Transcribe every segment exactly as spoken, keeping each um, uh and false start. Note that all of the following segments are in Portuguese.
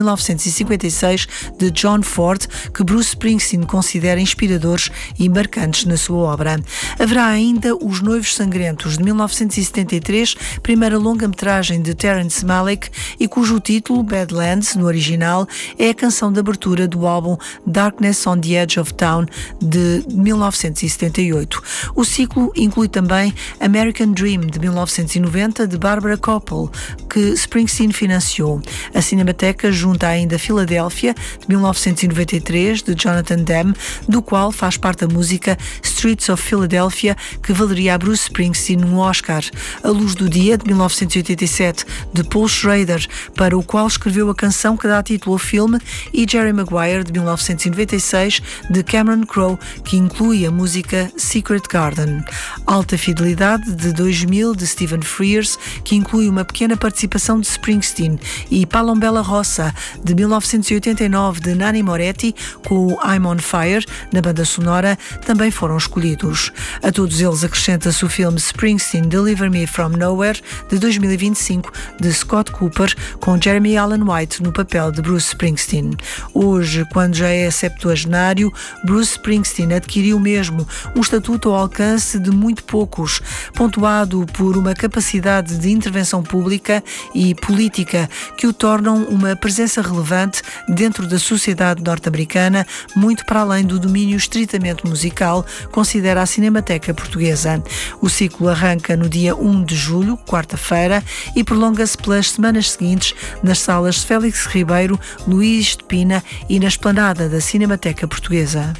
mil novecentos e cinquenta e seis de John Ford, que Bruce Springsteen considera inspiradores e marcantes na sua obra. Haverá ainda Os Noivos Sangrentos, de mil novecentos e setenta e três, primeira longa-metragem de Terrence Malick e cujo título, Badlands, no original, é a canção de abertura do álbum Darkness on the Edge of Town, de mil novecentos e setenta e oito. O ciclo inclui também American Dream, de mil novecentos e noventa, de Barbara Koppel, que Springsteen financiou. A Cinemateca junta ainda Philadelphia, de mil novecentos e noventa e três, de Jonathan Demme, do qual faz parte a música Streets of Philadelphia, que valeria a Bruce Springsteen um Oscar. A Luz do Dia, de mil novecentos e oitenta e sete, de Paul Schrader, para o qual escreveu a canção que dá título ao filme, e Jerry Maguire, de mil novecentos e noventa e seis, de Cameron Crowe, que inclui a música Secret Garden. Alta Fidelidade, de dois mil, de Stephen Frears, que inclui uma pequena participação de Springsteen, e Palombella Rossa, de mil novecentos e oitenta e nove, de Nanni Moretti, com o I'm on Fire, na banda sonora, também foram escolhidos. A todos eles acrescenta-se o filme Springsteen Deliver Me From Nowhere, de dois mil e vinte e cinco, de Scott Cooper, com Jeremy Allen White no papel de Bruce Springsteen. Hoje, quando já é septuagenário, Bruce Springsteen adquiriu mesmo um estatuto ao alcance de muito poucos, pontuado por uma capacidade de intervenção pública e política que o tornam uma presença relevante dentro da sociedade norte-americana, muito para além do domínio estritamente musical, considera a Cinemateca Portuguesa. O ciclo arranca no dia um de julho, quarta-feira, e prolonga-se pelas semanas seguintes nas salas de Félix Ribeiro, Luís de Pina e na esplanada da Cinemateca Portuguesa.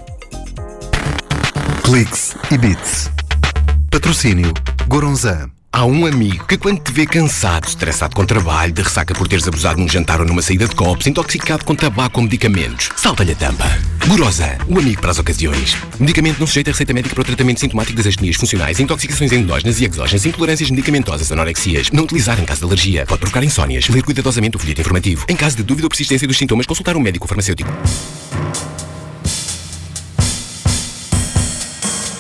Cliques e Beats. Patrocínio Goronzan. Há um amigo que, quando te vê cansado, estressado com trabalho, de ressaca por teres abusado num jantar ou numa saída de copos, intoxicado com tabaco ou medicamentos, salta-lhe a tampa. Goronzan, o amigo para as ocasiões. Medicamento não sujeito a receita médica para o tratamento sintomático das astenias funcionais, intoxicações endógenas e exógenas, intolerâncias medicamentosas, anorexias. Não utilizar em caso de alergia. Pode provocar insónias. Ler cuidadosamente o folheto informativo. Em caso de dúvida ou persistência dos sintomas, consultar um médico farmacêutico.